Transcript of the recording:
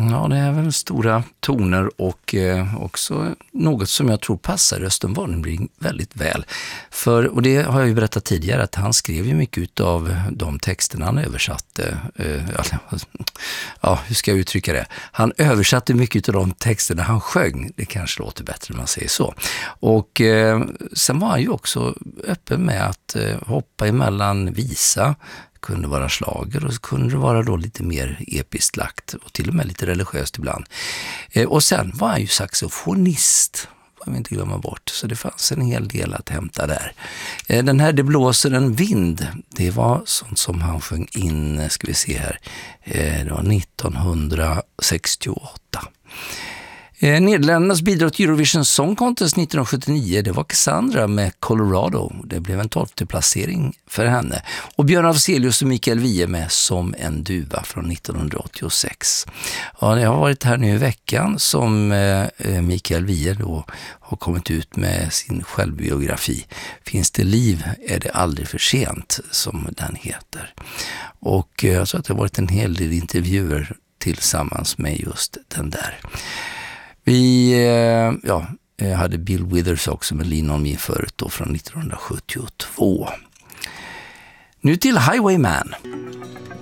Ja, det är väl stora toner och också något som jag tror passar Östen Warnerbring väldigt väl. Och det har jag ju berättat tidigare att han skrev ju mycket av de texterna han översatte. Hur ska jag uttrycka det? Han översatte mycket av de texterna han sjöng. Det kanske låter bättre när man säger så. Och sen var han ju också öppen med att hoppa emellan visa, kunde vara slager och så kunde det vara då lite mer episkt lagt och till och med lite religiöst ibland. Och sen var han ju saxofonist, får vi inte glömma bort, så det fanns en hel del att hämta där. Den här Det blåser en vind, det var sånt som han sjöng in, ska vi se här, det var 1968. Nederländernas bidrag till Eurovision Song Contest 1979, det var Cassandra med Colorado. Det blev en 12:e placering för henne. Och Björn Afzelius och Mikael Wiehe med Som en duva från 1986. Ja, det har varit här nu i veckan som Mikael Wiehe då har kommit ut med sin självbiografi. Finns det liv är det aldrig för sent, som den heter. Och jag tror att det har varit en hel del intervjuer tillsammans med just den där. Vi hade Bill Withers också med Lean on Me förut då från 1972. Nu till Highwayman.